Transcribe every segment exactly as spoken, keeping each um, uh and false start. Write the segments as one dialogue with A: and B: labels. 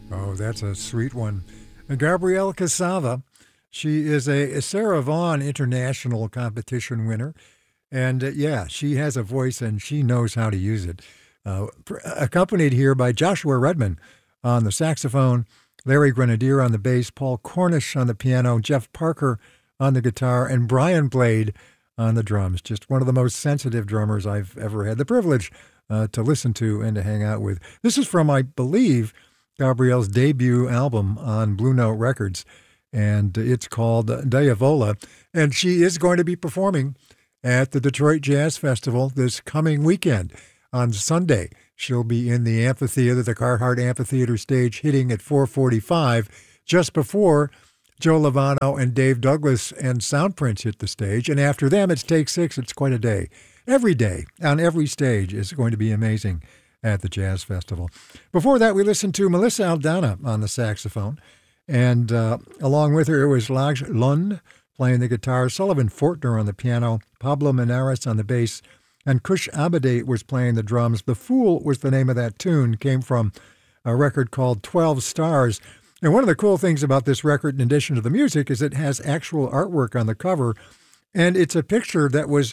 A: Oh, that's a sweet one. Gabrielle Cassava. She is a, a Sarah Vaughan International competition winner. And uh, yeah, she has a voice and she knows how to use it. Uh, pr- accompanied here by Joshua Redman on the saxophone, Larry Grenadier on the bass, Paul Cornish on the piano, Jeff Parker on the guitar, and Brian Blade on the drums. Just one of the most sensitive drummers I've ever had the privilege uh, to listen to and to hang out with. This is from, I believe, Gabrielle's debut album on Blue Note Records, and it's called Diavola. And she is going to be performing at the Detroit Jazz Festival this coming weekend. On Sunday, she'll be in the amphitheater, the Carhart Amphitheater stage, hitting at four forty-five, just before Joe Lovano and Dave Douglas and Soundprints hit the stage. And after them, it's Take Six. It's quite a day. Every day, on every stage, is going to be amazing at the Jazz Festival. Before that, we listened to Melissa Aldana on the saxophone. And uh, along with her, it was Laj Lund playing the guitar, Sullivan Fortner on the piano, Pablo Menares on the bass, and Kush Abade was playing the drums. The Fool was the name of that tune, came from a record called twelve Stars. And one of the cool things about this record, in addition to the music, is it has actual artwork on the cover, and it's a picture that was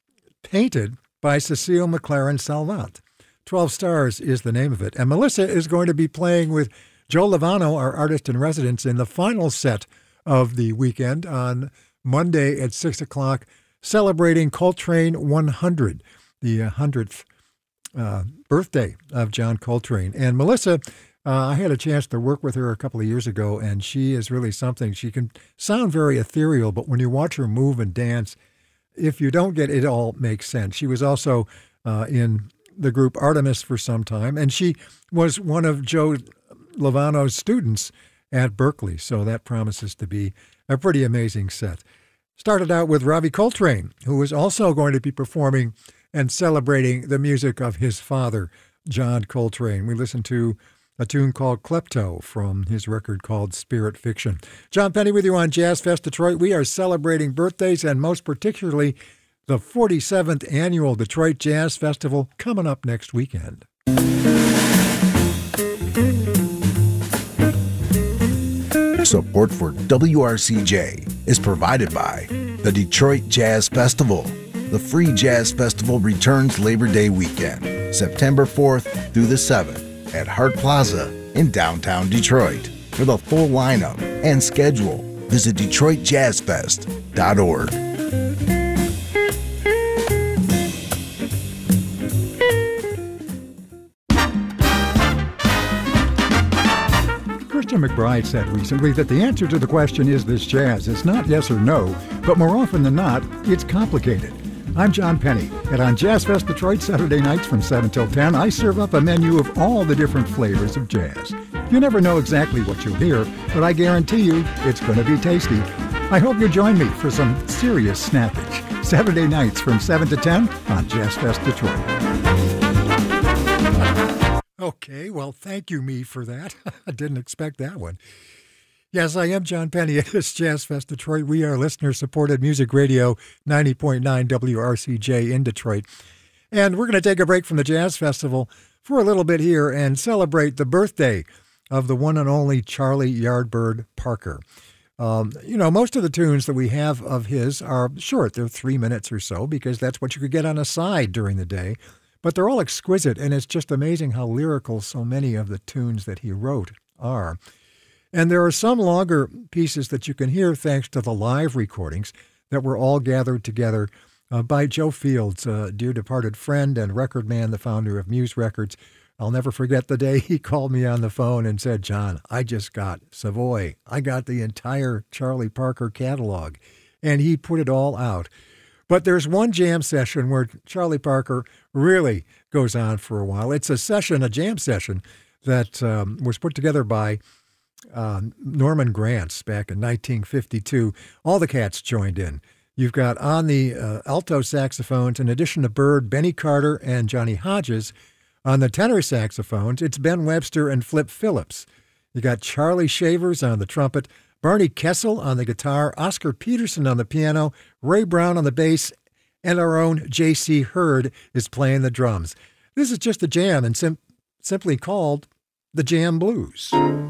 A: painted by Cecile McLaren Salvat. twelve Stars is the name of it. And Melissa is going to be playing with Joe Lovano, our artist in residence, in the final set of the weekend on Monday at six o'clock, celebrating Coltrane one hundred, the hundredth uh, birthday of John Coltrane. And Melissa, uh, I had a chance to work with her a couple of years ago, and she is really something. She can sound very ethereal, but when you watch her move and dance, if you don't get it, it all makes sense. She was also uh, in the group Artemis for some time, and she was one of Joe Lovano's students at Berkeley, so that promises to be a pretty amazing set. Started out with Ravi Coltrane, who is also going to be performing and celebrating the music of his father, John Coltrane. We listened to a tune called Klepto from his record called Spirit Fiction. John Penny with you on Jazz Fest Detroit. We are celebrating birthdays, and most particularly the forty-seventh Annual Detroit Jazz Festival coming up next weekend.
B: Support for W R C J is provided by the Detroit Jazz Festival. The free jazz festival returns Labor Day weekend, September fourth through the seventh at Hart Plaza in downtown Detroit. For the full lineup and schedule, visit detroit jazz fest dot org.
A: Christian McBride said recently that the answer to the question, is this jazz? It's not yes or no, but more often than not, it's complicated. I'm John Penny, and on Jazz Fest Detroit Saturday nights from seven till ten, I serve up a menu of all the different flavors of jazz. You never know exactly what you'll hear, but I guarantee you it's going to be tasty. I hope you'll join me for some serious snappage. Saturday nights from seven to ten on Jazz Fest Detroit. Okay, well, thank you, me, for that. I didn't expect that one. Yes, I am John Penny. It is Jazz Fest Detroit. We are listener-supported music radio, ninety point nine W R C J in Detroit. And we're going to take a break from the Jazz Festival for a little bit here and celebrate the birthday of the one and only Charlie Yardbird Parker. Um, you know, most of the tunes that we have of his are short. They're three minutes or so because that's what you could get on a side during the day. But they're all exquisite, and it's just amazing how lyrical so many of the tunes that he wrote are. And there are some longer pieces that you can hear thanks to the live recordings that were all gathered together uh, by Joe Fields, a dear departed friend and record man, the founder of Muse Records. I'll never forget the day he called me on the phone and said, John, I just got Savoy. I got the entire Charlie Parker catalog. And he put it all out. But there's one jam session where Charlie Parker really goes on for a while. It's a session, a jam session, that um, was put together by uh, Norman Granz back in nineteen fifty-two. All the cats joined in. You've got on the uh, alto saxophones, in addition to Bird, Benny Carter and Johnny Hodges. On the tenor saxophones, it's Ben Webster and Flip Phillips. You got Charlie Shavers on the trumpet, Barney Kessel on the guitar, Oscar Peterson on the piano, Ray Brown on the bass, and our own J C Hurd is playing the drums. This is just a jam and sim- simply called the Jam Blues.